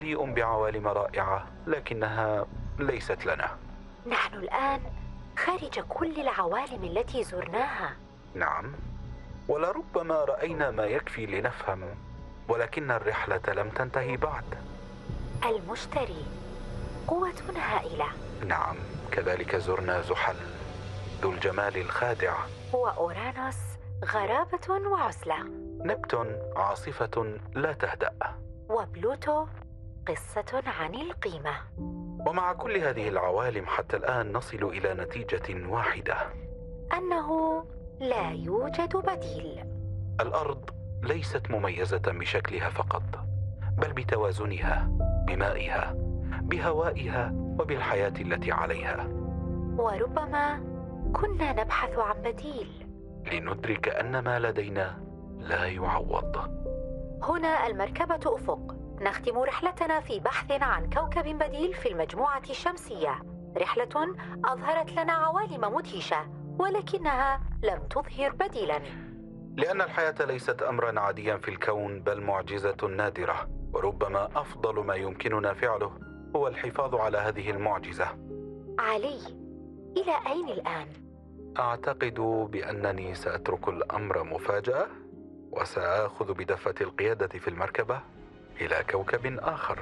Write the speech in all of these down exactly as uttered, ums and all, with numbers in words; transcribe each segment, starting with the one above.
مليء بعوالم رائعة لكنها ليست لنا. نحن الآن خارج كل العوالم التي زرناها. نعم، ولربما رأينا ما يكفي لنفهم، ولكن الرحلة لم تنتهي بعد. المشتري قوة هائلة. نعم، كذلك زرنا زحل ذو الجمال الخادع، وأورانوس غرابة وعزلة، نبتون عاصفة لا تهدأ، وبلوتو قصة عن القيمة. ومع كل هذه العوالم حتى الآن نصل إلى نتيجة واحدة: أنه لا يوجد بديل. الأرض ليست مميزة بشكلها فقط، بل بتوازنها، بمائها، بهوائها، وبالحياة التي عليها. وربما كنا نبحث عن بديل لندرك أن ما لدينا لا يعوض. هنا المركبة أفق، نختم رحلتنا في بحث عن كوكب بديل في المجموعة الشمسية. رحلة أظهرت لنا عوالم مدهشة، ولكنها لم تظهر بديلاً. لأن الحياة ليست أمراً عادياً في الكون، بل معجزة نادرة، وربما أفضل ما يمكننا فعله هو الحفاظ على هذه المعجزة. علي، إلى أين الآن؟ أعتقد بأنني سأترك الأمر مفاجأة، وسأخذ بدفة القيادة في المركبة إلى كوكب آخر.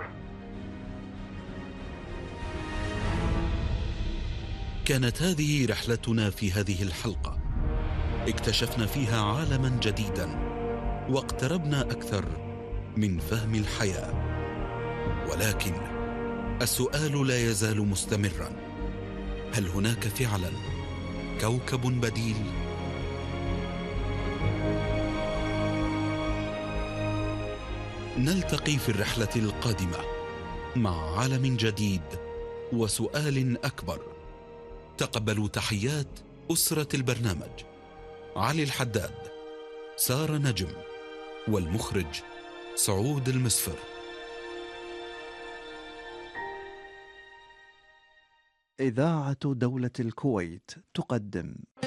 كانت هذه رحلتنا في هذه الحلقة. اكتشفنا فيها عالماً جديداً، واقتربنا أكثر من فهم الحياة. ولكن السؤال لا يزال مستمراً: هل هناك فعلاً كوكب بديل؟ نلتقي في الرحلة القادمة مع عالم جديد وسؤال أكبر. تقبلوا تحيات أسرة البرنامج: علي الحداد، سارة نجم، والمخرج سعود المسفر. إذاعة دولة الكويت تقدم